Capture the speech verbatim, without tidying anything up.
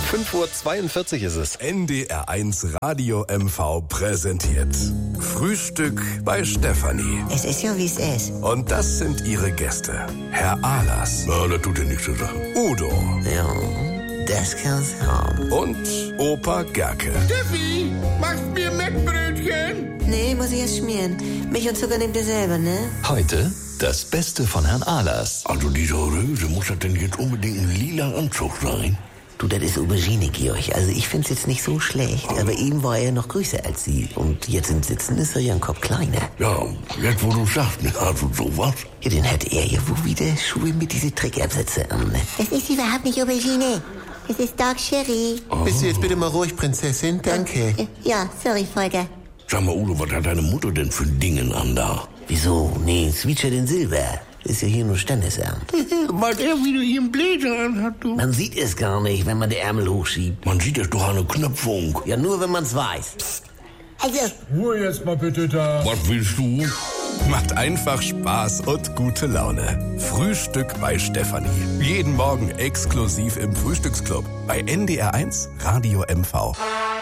fünf Uhr zweiundvierzig ist es. N D R eins Radio M V präsentiert Frühstück bei Stefanie. Es ist ja, wie es ist. Und das sind ihre Gäste. Herr Ahlers. Ja, das tut ja nichts zu sagen. Udo. Ja, das kann's haben. Und Opa Gerke. Steffi, machst mir Mettbrötchen? Nee, muss ich erst schmieren. Milch und Zucker nehmt ihr selber, ne? Heute das Beste von Herrn Ahlers. Also diese Röse, muss das denn jetzt unbedingt ein lila Anzug sein? Du, das ist Aubergine, Georg. Also ich find's jetzt nicht so schlecht. Aber eben war er noch größer als sie. Und jetzt im Sitzen ist er ja ein Kopf kleiner. Ja, jetzt wo du sagst, ne, also sowas. Ja, dann hat er ja wohl wieder Schuhe mit diese Trickabsätze an. Das ist überhaupt nicht Aubergine. Das ist Dark Sherry. Oh. Bist du jetzt bitte mal ruhig, Prinzessin? Danke. Ja, sorry, Volker. Sag mal, Udo, was hat deine Mutter denn für Dingen an da? Wieso? Nee, Sweetshirt in Silber. Ist ja hier nur Standesamt. Mal er wieder hier einen Bläser anhat, du. Man sieht es gar nicht, wenn man die Ärmel hochschiebt. Man sieht es doch an der Knöpfung. Ja, nur wenn man's weiß. Also, Ruhe jetzt mal bitte da. Was willst du? Macht einfach Spaß und gute Laune. Frühstück bei Stefanie. Jeden Morgen exklusiv im Frühstücksclub bei N D R eins Radio M V.